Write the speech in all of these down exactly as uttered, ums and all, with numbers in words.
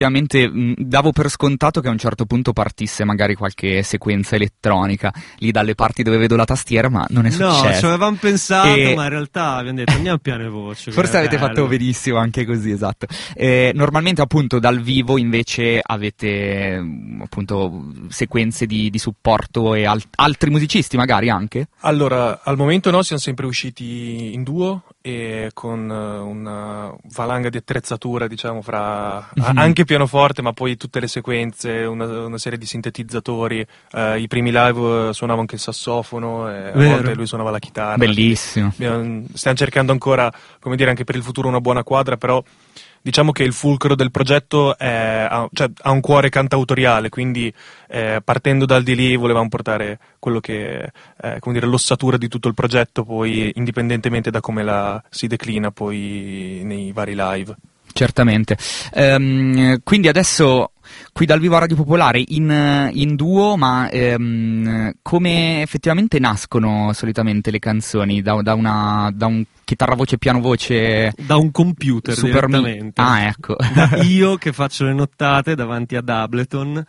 Ovviamente mh, davo per scontato che a un certo punto partisse magari qualche sequenza elettronica lì dalle parti dove vedo la tastiera, ma non è successo. No, ci avevamo pensato, E... ma in realtà abbiamo detto andiamo piano e voce. Forse avete bello. fatto benissimo anche così, esatto. Eh, normalmente appunto dal vivo invece avete appunto sequenze di, di supporto e al- altri musicisti magari anche? Allora, al momento no, siamo sempre usciti in duo e con una valanga di attrezzatura, diciamo, fra mm-hmm. anche pianoforte, ma poi tutte le sequenze, una, una serie di sintetizzatori. Uh, I primi live suonavo anche il sassofono e a Vero. volte lui suonava la chitarra. Bellissimo. Stiamo cercando ancora, come dire, anche per il futuro una buona quadra, però diciamo che il fulcro del progetto è, ha, cioè, ha un cuore cantautoriale, quindi eh, partendo dal di lì volevamo portare quello che è, come dire, l'ossatura di tutto il progetto, poi indipendentemente da come la si declina poi nei vari live. Certamente. Ehm, quindi adesso qui dal vivo a Radio Popolare in, in duo, ma ehm, come effettivamente nascono solitamente le canzoni? Da, da una da un chitarra voce piano voce? Da un computer super direttamente. Mi- ah, ecco. Da io che faccio le nottate davanti ad Ableton,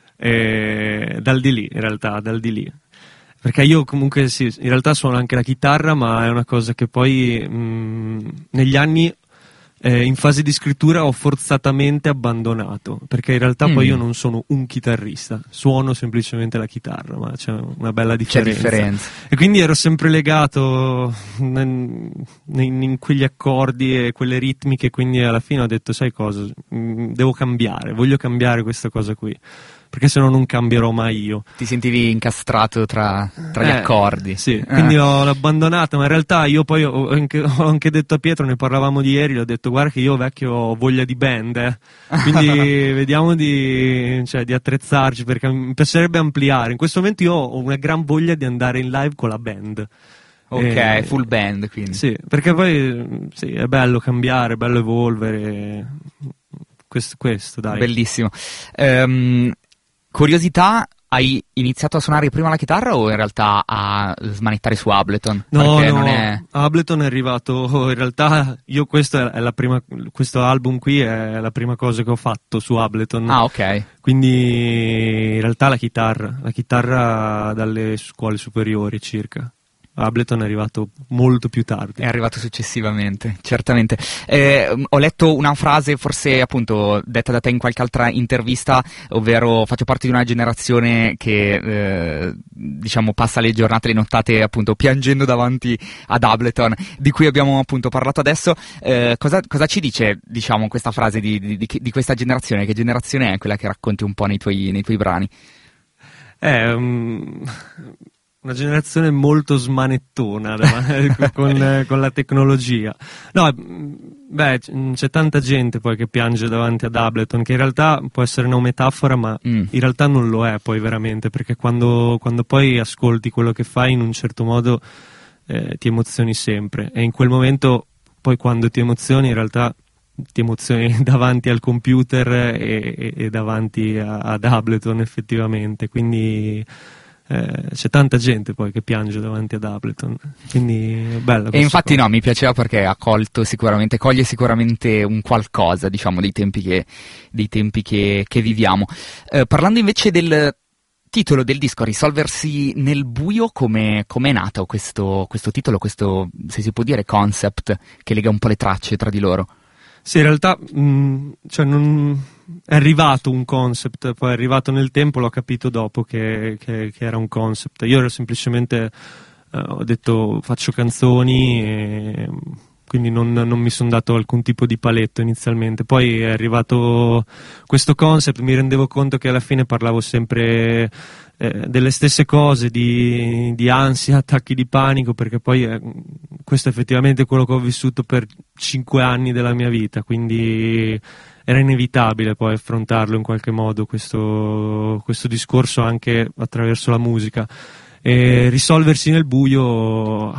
e dal di lì, in realtà, dal di lì. Perché io comunque sì, in realtà suono anche la chitarra, ma è una cosa che poi mh, negli anni Eh, in fase di scrittura ho forzatamente abbandonato, perché in realtà mm. poi io non sono un chitarrista, suono semplicemente la chitarra, ma c'è una bella differenza. C'è differenza. E quindi ero sempre legato in, in, in quegli accordi e quelle ritmiche, quindi alla fine ho detto sai cosa, devo cambiare, voglio cambiare questa cosa qui, perché se no non cambierò mai io. Ti sentivi incastrato tra, tra gli eh, accordi. Sì, eh. quindi l'ho abbandonato, ma in realtà io poi ho anche, ho anche detto a Pietro, ne parlavamo di ieri, gli ho detto guarda che io vecchio ho voglia di band, eh. quindi vediamo di, cioè, di attrezzarci, perché mi piacerebbe ampliare. In questo momento io ho una gran voglia di andare in live con la band. Ok, eh, full band quindi. Sì, perché poi sì, è bello cambiare, è bello evolvere, questo, questo dai. Bellissimo. Um, Curiosità, hai iniziato a suonare prima la chitarra o in realtà a smanettare su Ableton? No, Perché no, non è... Ableton è arrivato, in realtà io questo è la prima, questo album qui è la prima cosa che ho fatto su Ableton. Ah, ok. Quindi in realtà la chitarra, la chitarra dalle scuole superiori circa. Ableton è arrivato molto più tardi. È arrivato successivamente, certamente. Eh, ho letto una frase, forse appunto detta da te in qualche altra intervista, ovvero faccio parte di una generazione che eh, diciamo passa le giornate, le nottate appunto piangendo davanti ad Ableton, di cui abbiamo appunto parlato adesso. Eh, cosa, cosa ci dice diciamo questa frase di, di, di, di questa generazione? Che generazione è quella che racconti un po' nei tuoi, nei tuoi brani? Eh... Um... Una generazione molto smanettona con, con la tecnologia. No, beh, c'è tanta gente poi che piange davanti ad Ableton, che in realtà può essere una metafora, ma mm. in realtà non lo è poi veramente, perché quando, quando poi ascolti quello che fai in un certo modo eh, ti emozioni sempre. E in quel momento, poi quando ti emozioni, in realtà ti emozioni davanti al computer e, e, e davanti a, ad Ableton effettivamente. Quindi... Eh, c'è tanta gente poi che piange davanti ad Ableton, quindi è bella. E infatti cosa. No, mi piaceva perché ha colto sicuramente, coglie sicuramente un qualcosa, diciamo, dei tempi che, dei tempi che, che viviamo. Eh, parlando invece del titolo del disco, Risolversi nel buio, come è nato questo, questo titolo, questo, se si può dire, concept che lega un po' le tracce tra di loro? Sì, in realtà mh, cioè non... è arrivato un concept, poi è arrivato nel tempo, l'ho capito dopo che, che, che era un concept. Io ero semplicemente, eh, ho detto faccio canzoni e quindi non, non mi sono dato alcun tipo di paletto inizialmente. Poi è arrivato questo concept, mi rendevo conto che alla fine parlavo sempre eh, delle stesse cose, di, di ansia, attacchi di panico, perché poi eh, questo è effettivamente quello che ho vissuto per cinque anni della mia vita, quindi era inevitabile poi affrontarlo in qualche modo questo, questo discorso anche attraverso la musica. E risolversi nel buio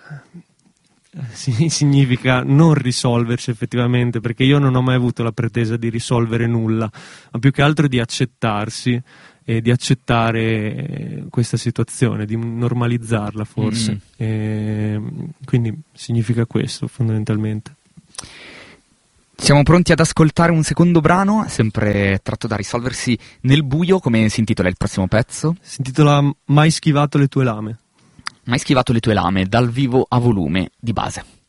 significa non risolversi effettivamente, perché io non ho mai avuto la pretesa di risolvere nulla, ma più che altro di accettarsi e di accettare questa situazione, di normalizzarla forse. Mm. E quindi significa questo fondamentalmente. Siamo pronti ad ascoltare un secondo brano, sempre tratto da Risolversi nel buio. Come si intitola il prossimo pezzo? Si intitola Mai schivato le tue lame. Mai schivato le tue lame, dal vivo a volume di base.